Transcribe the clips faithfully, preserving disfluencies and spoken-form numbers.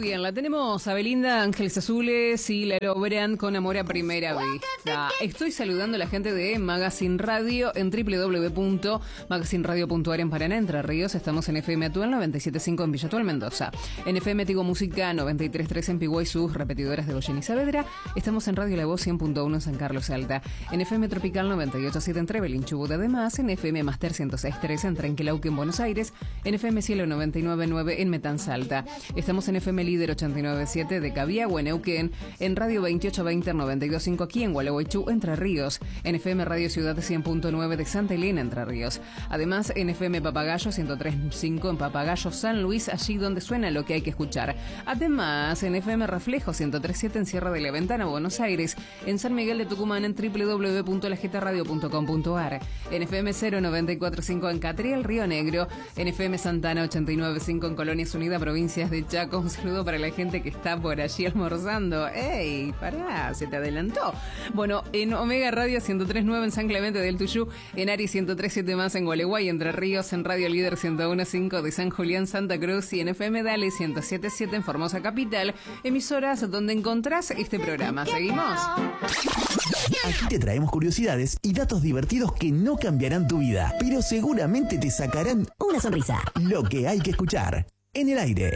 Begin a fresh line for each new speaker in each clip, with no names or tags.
bien, la tenemos a Belinda, Ángeles Azules y la logran con Amor a Primera Vista. Estoy saludando a la gente de Magazine Radio en doble u doble u doble u punto magazine radio punto a r en Paraná, Entre Ríos. Estamos en F M Actual noventa y siete punto cinco en Villa Actual, Mendoza. En F M Tigo Música noventa y tres punto tres en Pigüey, sus repetidoras de Goyen y Saavedra. Estamos en Radio La Voz cien punto uno en San Carlos Alta. En F M Tropical noventa y ocho punto siete en Trevelin, Chubut. Además, en F M Master ciento seis punto tres en Trenquelauque, en Buenos Aires. En F M Cielo noventa y nueve punto nueve en Metanza Alta. Estamos en F M Líder ochenta y nueve punto siete de Cabiagua, en Neuquén. En Radio veintiocho veinte noventa y dos punto cinco aquí en Gualeguaychú, Entre Ríos. En F M Radio Ciudad cien punto nueve de Santa Elena, Entre Ríos. Además, en F M Papagayo ciento tres punto cinco en Papagayo, San Luis, allí donde suena lo que hay que escuchar. Además, en F M Reflejo ciento tres punto siete en Sierra de la Ventana, Buenos Aires. En San Miguel de Tucumán en doble u doble u doble u punto la geta radio punto com punto a r. En F M cero noventa y cuatro punto cinco en Catriel, Río Negro. En F M Santana ochenta y nueve punto cinco en Colonias Unidas, provincias de Chaco. Un saludo para la gente que está por allí almorzando. ¡Ey! Pará, se te adelantó. Bueno, en Omega Radio ciento tres punto nueve en San Clemente del Tuyú. En Ari ciento tres punto siete más en Gualeguay, Entre Ríos. En Radio Líder ciento uno punto cinco de San Julián, Santa Cruz. Y en F M Dale ciento siete punto siete en Formosa Capital. Emisoras donde encontrás este programa. ¿Seguimos?
Aquí te traemos curiosidades y datos divertidos que no cambiarán tu vida, pero seguramente te sacarán una sonrisa. Lo que hay que escuchar en el aire.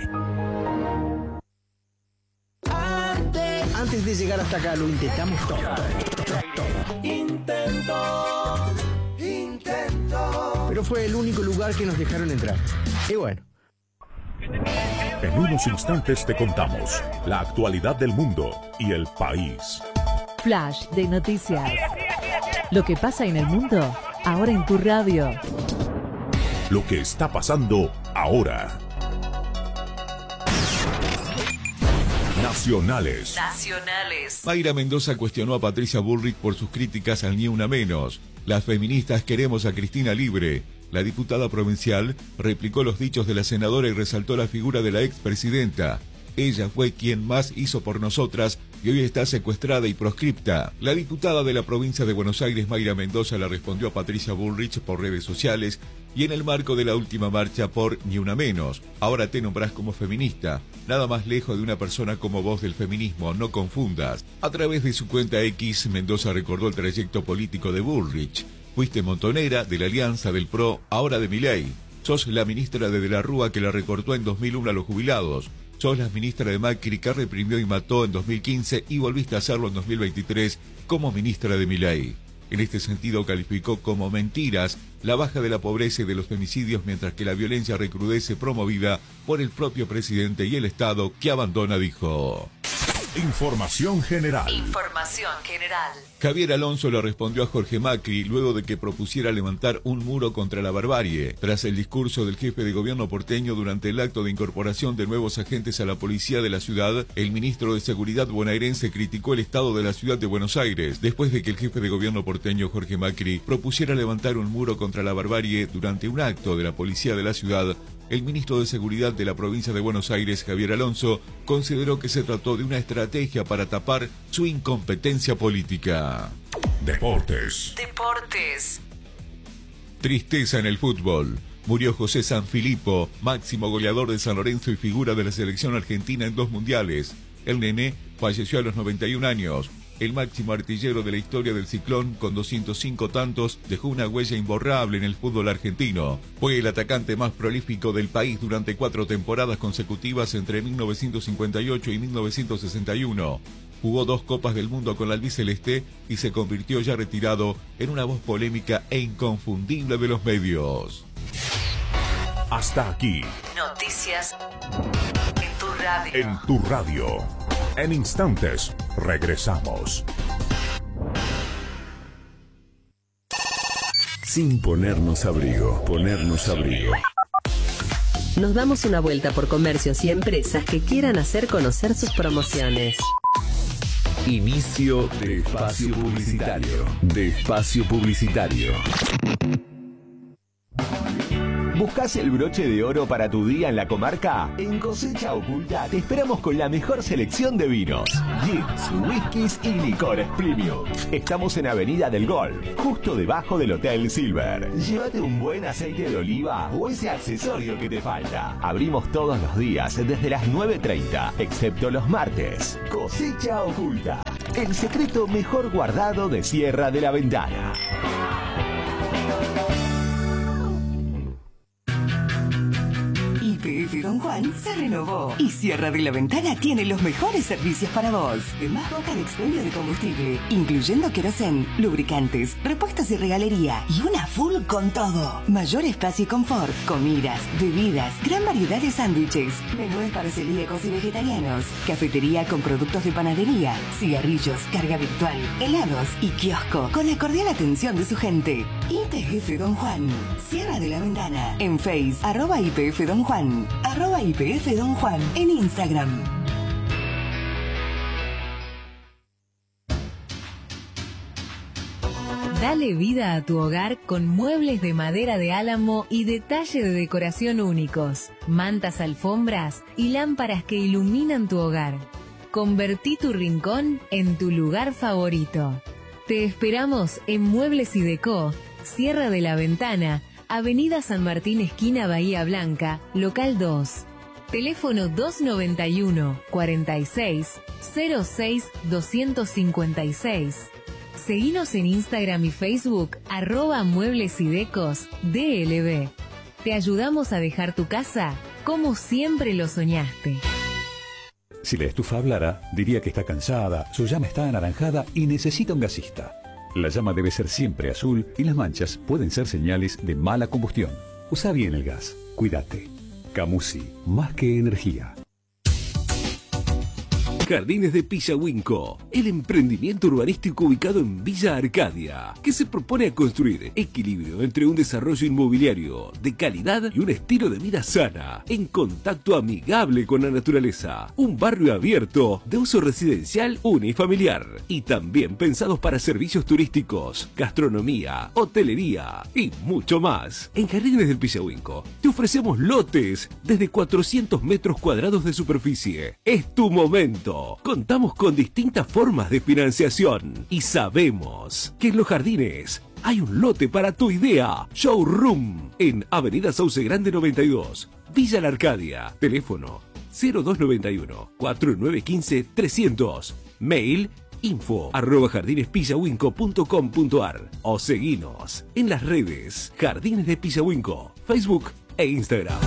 Antes de llegar hasta acá lo intentamos todo.
Intento, intento.
Pero fue el único lugar que nos dejaron entrar. Y bueno.
En unos instantes te contamos la actualidad del mundo y el país.
Flash de noticias. Lo que pasa en el mundo, ahora en tu radio.
Lo que está pasando ahora. Nacionales.
Nacionales.
Mayra Mendoza cuestionó a Patricia Bullrich por sus críticas al Ni Una Menos. Las feministas queremos a Cristina libre. La diputada provincial replicó los dichos de la senadora y resaltó la figura de la expresidenta. Ella fue quien más hizo por nosotras y hoy está secuestrada y proscripta. La diputada de la provincia de Buenos Aires, Mayra Mendoza, le respondió a Patricia Bullrich por redes sociales y en el marco de la última marcha por Ni Una Menos. Ahora te nombrás como feminista. Nada más lejos de una persona como vos del feminismo, no confundas. A través de su cuenta X, Mendoza recordó el trayecto político de Bullrich. Fuiste montonera, de la Alianza, del P R O, ahora de Milei. Sos la ministra de De la Rúa que la recortó en dos mil uno a los jubilados. Sos la ministra de Macri que reprimió y mató en dos mil quince y volviste a hacerlo en dos mil veintitrés como ministra de Milei. En este sentido calificó como mentiras la baja de la pobreza y de los femicidios, mientras que la violencia recrudece promovida por el propio presidente y el Estado que abandona, dijo.
Información general.
Información general.
Javier Alonso le respondió a Jorge Macri luego de que propusiera levantar un muro contra la barbarie. Tras el discurso del jefe de gobierno porteño durante el acto de incorporación de nuevos agentes a la policía de la ciudad, el ministro de Seguridad bonaerense criticó el estado de la ciudad de Buenos Aires, después de que el jefe de gobierno porteño Jorge Macri propusiera levantar un muro contra la barbarie durante un acto de la policía de la ciudad. El ministro de Seguridad de la provincia de Buenos Aires, Javier Alonso, consideró que se trató de una estrategia para tapar su incompetencia política.
Deportes.
Deportes.
Tristeza en el fútbol. Murió José Sanfilippo, máximo goleador de San Lorenzo y figura de la selección argentina en dos mundiales. El nene falleció a los noventa y un años. El máximo artillero de la historia del Ciclón, con doscientos cinco tantos, dejó una huella imborrable en el fútbol argentino. Fue el atacante más prolífico del país durante cuatro temporadas consecutivas entre mil novecientos cincuenta y ocho y mil novecientos sesenta y uno. Jugó dos Copas del Mundo con la albiceleste y se convirtió ya retirado en una voz polémica e inconfundible de los medios.
Hasta aquí.
Noticias en tu radio.
En tu radio. En instantes, regresamos.
Sin ponernos abrigo, ponernos abrigo.
Nos damos una vuelta por comercios y empresas que quieran hacer conocer sus promociones.
Inicio de espacio publicitario. De espacio publicitario.
¿Buscas el broche de oro para tu día en la comarca? En Cosecha Oculta te esperamos con la mejor selección de vinos, gins, whiskies y licores premium. Estamos en Avenida del Golf, justo debajo del Hotel Silver. Llévate un buen aceite de oliva o ese accesorio que te falta. Abrimos todos los días desde las nueve treinta, excepto los martes. Cosecha Oculta, el secreto mejor guardado de Sierra de la Ventana.
Y P F Don Juan se renovó y Sierra de la Ventana tiene los mejores servicios para vos. De más boca de expendio de combustible, incluyendo querosén, lubricantes, repuestos y regalería y una full con todo. Mayor espacio y confort, comidas, bebidas, gran variedad de sándwiches, menúes para celíacos y vegetarianos, cafetería con productos de panadería, cigarrillos, carga virtual, helados y kiosco con la cordial atención de su gente. Y P F Don Juan, Sierra de la Ventana, en Face, arroba I P F Don Juan, arroba I P F Don Juan, en Instagram.
Dale vida a tu hogar con muebles de madera de álamo y detalle de decoración únicos, mantas, alfombras y lámparas que iluminan tu hogar. Convertí tu rincón en tu lugar favorito. Te esperamos en Muebles y Decó, Sierra de la Ventana, Avenida San Martín, esquina Bahía Blanca, local dos. Teléfono dos noventa y uno, cuarenta y seis, cero seis, doscientos cincuenta y seis. Seguinos en Instagram y Facebook, arroba Muebles y Decos, D L B. Te ayudamos a dejar tu casa como siempre lo soñaste.
Si la estufa hablara, diría que está cansada, su llama está anaranjada y necesita un gasista. La llama debe ser siempre azul y las manchas pueden ser señales de mala combustión. Usa bien el gas. Cuídate. Camusi, más que energía.
Jardines de Pillahuinco, el emprendimiento urbanístico ubicado en Villa Arcadia, que se propone a construir equilibrio entre un desarrollo inmobiliario de calidad y un estilo de vida sana, en contacto amigable con la naturaleza, un barrio abierto de uso residencial unifamiliar y también pensados para servicios turísticos, gastronomía, hotelería y mucho más. En Jardines del Pillahuinco te ofrecemos lotes desde cuatrocientos metros cuadrados de superficie. Es tu momento. Contamos con distintas formas de financiación y sabemos que en los jardines hay un lote para tu idea. Showroom en Avenida Sauce Grande noventa y dos, Villa La Arcadia. Teléfono cero dos noventa y uno, cuarenta y nueve quince, trescientos. Mail info arroba jardinespillahuinco punto com punto ar o seguinos en las redes Jardines de Pillahuinco, Facebook e Instagram.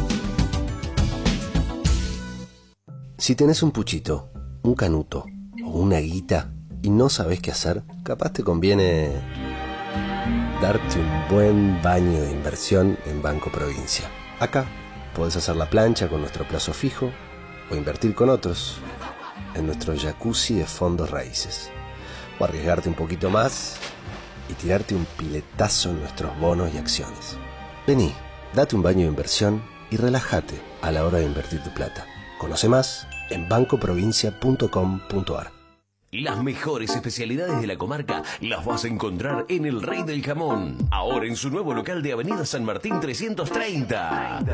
Si tenés un puchito, un canuto o una guita y no sabés qué hacer, capaz te conviene darte un buen baño de inversión en Banco Provincia. Acá podés hacer la plancha con nuestro plazo fijo o invertir con otros en nuestro jacuzzi de fondos raíces, o arriesgarte un poquito más y tirarte un piletazo en nuestros bonos y acciones. Vení, date un baño de inversión y relájate a la hora de invertir tu plata. Conoce más en banco provincia punto com punto ar.
Las mejores especialidades de la comarca las vas a encontrar en El Rey del Jamón, ahora en su nuevo local de Avenida San Martín trescientos treinta.